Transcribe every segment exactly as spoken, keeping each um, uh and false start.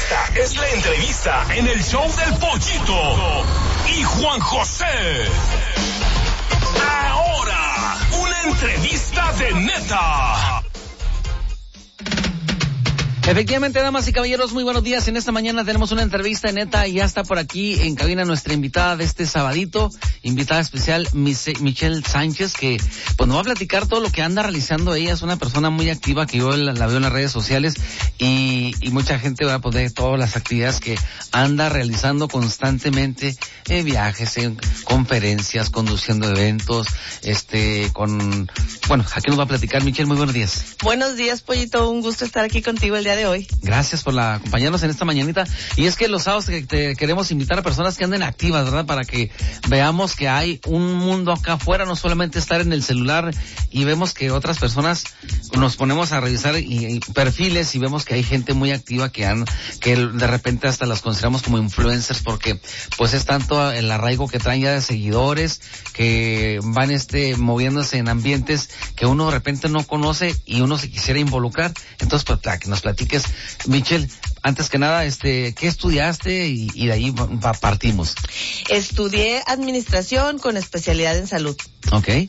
Esta es la entrevista en el show del Pollito y Juan José. Ahora, una entrevista de neta. Efectivamente, damas y caballeros, muy buenos días. En esta mañana tenemos una entrevista en neta y ya está por aquí en cabina nuestra invitada de este sabadito, invitada especial, Michelle Sánchez, que pues nos va a platicar todo lo que anda realizando ella. Es una persona muy activa que yo la, la veo en las redes sociales y, y mucha gente va a poder todas las actividades que anda realizando constantemente, eh, viajes, en conferencias, conduciendo eventos, este, con, bueno, aquí nos va a platicar Michelle. Muy buenos días. Buenos días, Pollito, un gusto estar aquí contigo el día de hoy. Gracias por la, acompañarnos en esta mañanita. Y es que los sábados te, te queremos invitar a personas que anden activas, ¿verdad? Para que veamos que hay un mundo acá afuera, no solamente estar en el celular, y vemos que otras personas nos ponemos a revisar y, y perfiles y vemos que hay gente muy activa que han, que de repente hasta las consideramos como influencers porque pues es tanto el arraigo que traen ya de seguidores que van este moviéndose en ambientes que uno de repente no conoce y uno se quisiera involucrar. Entonces, pues, para que nos platiques, Michelle, antes que nada, este, ¿qué estudiaste? Y, y de ahí pa, partimos. Estudié administración con especialidad en salud. Okay.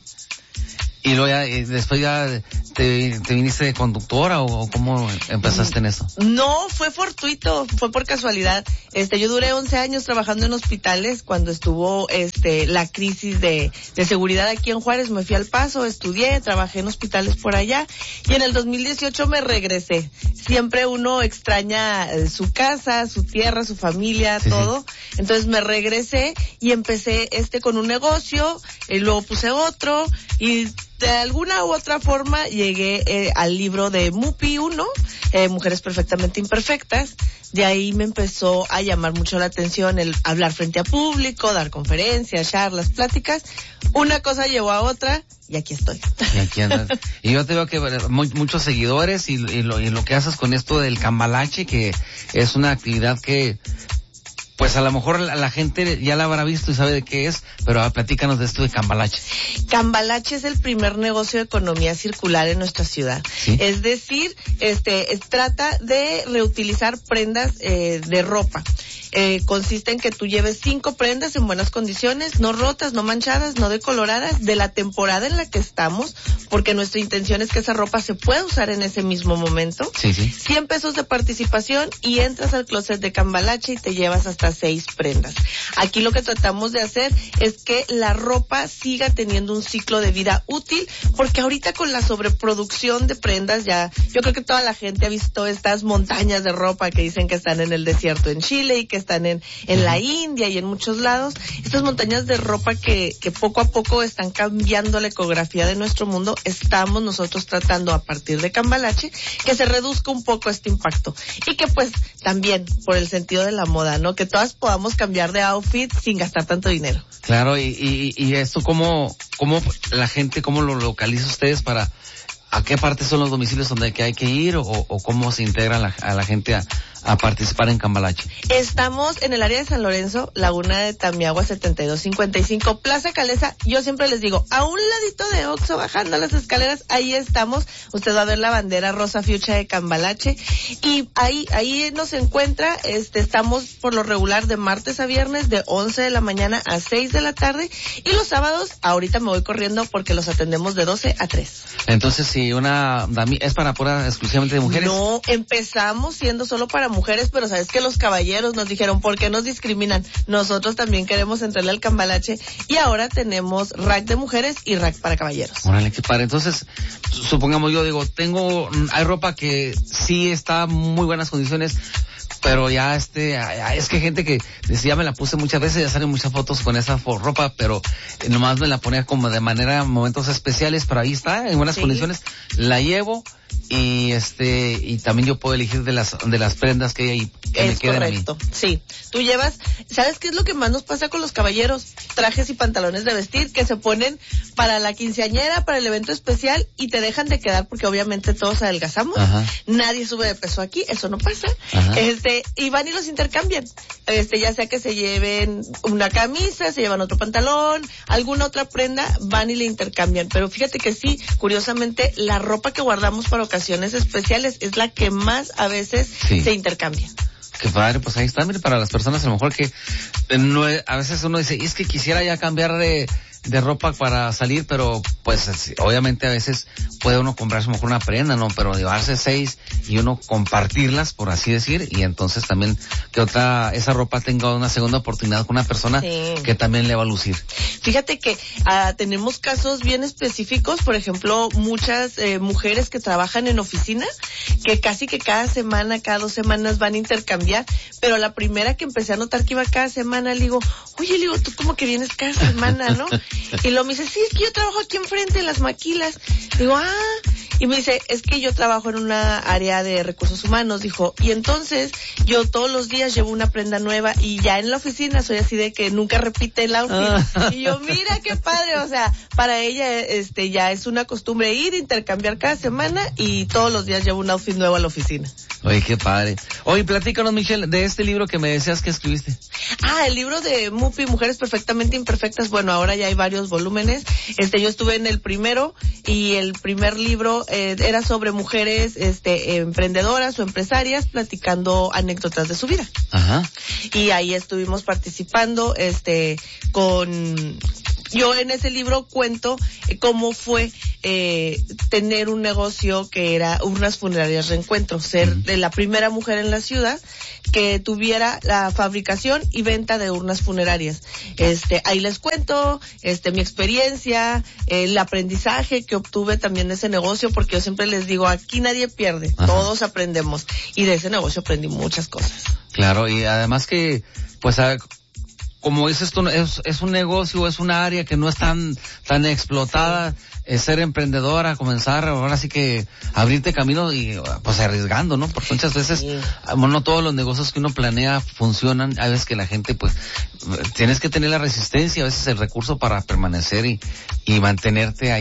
Y luego ya, y después ya te, te viniste de conductora o, o cómo empezaste en eso. No, fue fortuito, fue por casualidad. Este, yo duré once años trabajando en hospitales cuando estuvo, este, la crisis de, de seguridad aquí en Juárez. Me fui al Paso, estudié, trabajé en hospitales por allá y en el dos mil dieciocho me regresé. Siempre uno extraña su casa, su tierra, su familia, sí, todo. Sí. Entonces me regresé y empecé, este, con un negocio, y luego puse otro y de alguna u otra forma llegué eh, al libro de Mupi uno, eh, Mujeres Perfectamente Imperfectas. De ahí me empezó a llamar mucho la atención el hablar frente a público, dar conferencias, charlas, pláticas. Una cosa llevó a otra y aquí estoy. Y aquí andas. Y yo te veo que muy, muchos seguidores y, y, lo, y lo que haces con esto del cambalache, que es una actividad que pues a lo mejor la, la gente ya la habrá visto y sabe de qué es, pero ah, platícanos de esto de cambalache. Cambalache es el primer negocio de economía circular en nuestra ciudad. ¿Sí? Es decir, este, es, trata de reutilizar prendas eh, de ropa. Eh, consiste en que tú lleves cinco prendas en buenas condiciones, no rotas, no manchadas, no decoloradas, de la temporada en la que estamos, porque nuestra intención es que esa ropa se pueda usar en ese mismo momento. Sí, sí. cien pesos de participación y entras al closet de Cambalache y te llevas hasta seis prendas. Aquí lo que tratamos de hacer es que la ropa siga teniendo un ciclo de vida útil, porque ahorita con la sobreproducción de prendas ya, yo creo que toda la gente ha visto estas montañas de ropa que dicen que están en el desierto en Chile y que están en, en la India y en muchos lados. Estas montañas de ropa que, que poco a poco están cambiando la ecografía de nuestro mundo, estamos nosotros tratando a partir de Cambalache que se reduzca un poco este impacto y que pues también por el sentido de la moda, ¿no? Que todas podamos cambiar de outfit sin gastar tanto dinero. Claro, y, y, y esto cómo, cómo la gente, cómo lo localiza ustedes para, ¿a qué parte son los domicilios donde hay que ir o, o cómo se integra la, a la gente a, a participar en Cambalache? Estamos en el área de San Lorenzo, Laguna de Tamiagua setenta y dos cincuenta y cinco, Plaza Calesa. Yo siempre les digo, a un ladito de Oxxo, bajando las escaleras, ahí estamos. Usted va a ver la bandera rosa fiucha de Cambalache y ahí ahí nos encuentra. Este estamos por lo regular de martes a viernes de once de la mañana a seis de la tarde y los sábados, ahorita me voy corriendo porque los atendemos de doce a tres. Entonces, si una es para pura exclusivamente de mujeres. No, empezamos siendo solo para mujeres, pero sabes que los caballeros nos dijeron, ¿por qué nos discriminan? Nosotros también queremos entrarle al Cambalache y ahora tenemos rack de mujeres y rack para caballeros. Órale, qué padre. Entonces, supongamos yo digo, tengo, hay ropa que sí está en muy buenas condiciones, pero ya este, es que hay gente que decía, me la puse muchas veces, ya salen muchas fotos con esa ropa, pero nomás me la ponía como de manera, momentos especiales, pero ahí está, en buenas sí. condiciones, la llevo y este, y también yo puedo elegir de las, de las prendas que hay ahí, que es me queden correcto. A mí. Sí, tú llevas, ¿sabes qué es lo que más nos pasa con los caballeros? Trajes y pantalones de vestir que se ponen para la quinceañera, para el evento especial y te dejan de quedar porque obviamente todos adelgazamos. Ajá. Nadie sube de peso aquí, eso no pasa. Ajá. Este, y van y los intercambian. Este, ya sea que se lleven una camisa, se llevan otro pantalón, alguna otra prenda, van y le intercambian. Pero fíjate que sí, curiosamente, la ropa que guardamos para ocasiones especiales es la que más a veces sí. se intercambia. Qué padre, pues ahí está, mire, para las personas a lo mejor que eh, no, a veces uno dice, es que quisiera ya cambiar de, de ropa para salir, pero pues obviamente a veces puede uno comprarse a lo mejor una prenda, ¿no? Pero llevarse seis y uno compartirlas, por así decir, y entonces también que otra, esa ropa tenga una segunda oportunidad con una persona sí. que también le va a lucir. Fíjate que uh, tenemos casos bien específicos, por ejemplo, muchas eh, mujeres que trabajan en oficina, que casi que cada semana, cada dos semanas van a intercambiar, pero la primera que empecé a notar que iba cada semana, le digo, oye, le digo, tú como que vienes cada semana, ¿no? Y luego me dice, sí, es que yo trabajo aquí enfrente en las maquilas. Digo, ah, y me dice, es que yo trabajo en una área de recursos humanos, dijo, y entonces yo todos los días llevo una prenda nueva y ya en la oficina soy así de que nunca repite el outfit. Y yo, mira qué padre, o sea, para ella este ya es una costumbre ir, intercambiar cada semana y todos los días llevo un outfit nuevo a la oficina. Oye, qué padre. Oye, platícanos, Michelle, de este libro que me decías que escribiste. Ah, el libro de Mupi, Mujeres Perfectamente Imperfectas. Bueno, ahora ya hay varios volúmenes. Este, yo estuve en el primero y el primer libro eh, era sobre mujeres este emprendedoras o empresarias platicando anécdotas de su vida. Ajá. Y ahí estuvimos participando este con... Yo en ese libro cuento eh, cómo fue eh, tener un negocio que era Urnas Funerarias Reencuentro, ser de la primera mujer en la ciudad que tuviera la fabricación y venta de urnas funerarias. Este, ahí les cuento, este, mi experiencia, el aprendizaje que obtuve también de ese negocio, porque yo siempre les digo, aquí nadie pierde, Ajá. todos aprendemos, y de ese negocio aprendí muchas cosas. Claro, y además que, pues, a, como dices tú, es, es un negocio, es una área que no es tan, tan explotada, es ser emprendedora, comenzar, ahora sí que abrirte camino y pues arriesgando, ¿no? Porque muchas veces, sí. no todos los negocios que uno planea funcionan, hay veces que la gente pues, tienes que tener la resistencia, a veces el recurso para permanecer y, y mantenerte ahí.